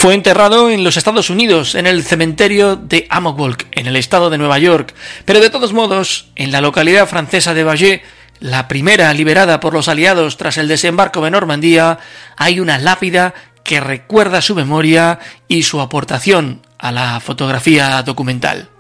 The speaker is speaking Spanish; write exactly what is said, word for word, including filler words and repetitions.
Fue enterrado en los Estados Unidos, en el cementerio de Amokvolk, en el estado de Nueva York, pero de todos modos, en la localidad francesa de Baget, la primera liberada por los aliados tras el desembarco de Normandía, hay una lápida que recuerda su memoria y su aportación a la fotografía documental.